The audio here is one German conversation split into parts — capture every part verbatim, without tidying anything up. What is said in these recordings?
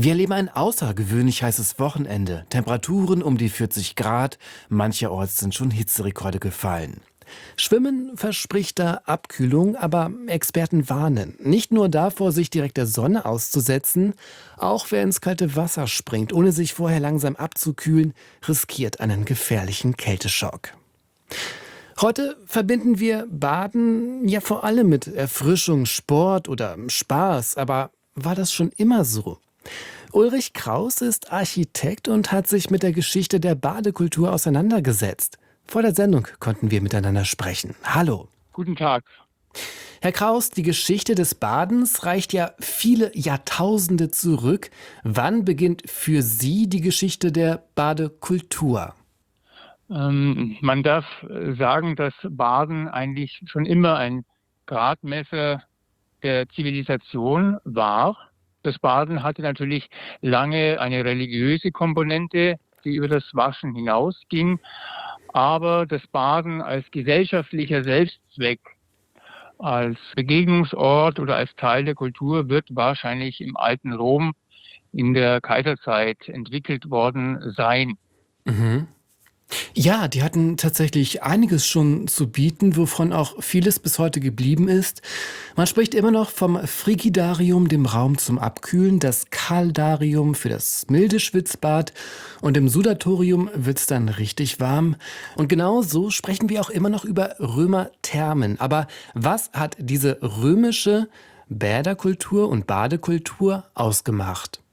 Wir erleben ein außergewöhnlich heißes Wochenende. Temperaturen um die vierzig Grad, mancherorts sind schon Hitzerekorde gefallen. Schwimmen verspricht da Abkühlung, aber Experten warnen. Nicht nur davor, sich direkt der Sonne auszusetzen, auch wer ins kalte Wasser springt, ohne sich vorher langsam abzukühlen, riskiert einen gefährlichen Kälteschock. Heute verbinden wir Baden ja vor allem mit Erfrischung, Sport oder Spaß. Aber war das schon immer so? Ulrich Kraus ist Architekt und hat sich mit der Geschichte der Badekultur auseinandergesetzt. Vor der Sendung konnten wir miteinander sprechen. Hallo. Guten Tag. Herr Kraus, die Geschichte des Badens reicht ja viele Jahrtausende zurück. Wann beginnt für Sie die Geschichte der Badekultur? Ähm, man darf äh, sagen, dass Baden eigentlich schon immer ein Gradmesser der Zivilisation war. Das Baden hatte natürlich lange eine religiöse Komponente, die über das Waschen hinausging. Aber das Baden als gesellschaftlicher Selbstzweck, als Begegnungsort oder als Teil der Kultur wird wahrscheinlich im alten Rom in der Kaiserzeit entwickelt worden sein. Mhm. Ja, die hatten tatsächlich einiges schon zu bieten, wovon auch vieles bis heute geblieben ist. Man spricht immer noch vom Frigidarium, dem Raum zum Abkühlen, das Caldarium für das milde Schwitzbad und im Sudatorium wird's dann richtig warm. Und genau so sprechen wir auch immer noch über Römerthermen. Aber was hat diese römische Bäderkultur und Badekultur ausgemacht?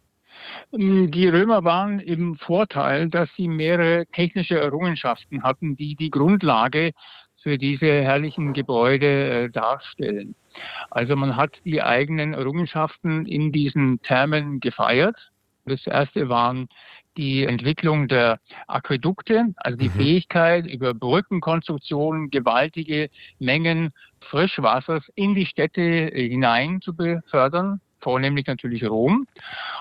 Die Römer waren im Vorteil, dass sie mehrere technische Errungenschaften hatten, die die Grundlage für diese herrlichen Gebäude äh, darstellen. Also man hat die eigenen Errungenschaften in diesen Thermen gefeiert. Das erste waren die Entwicklung der Aquädukte, also die Mhm. Fähigkeit, über Brückenkonstruktionen gewaltige Mengen Frischwassers in die Städte äh, hinein zu befördern, vornehmlich natürlich Rom.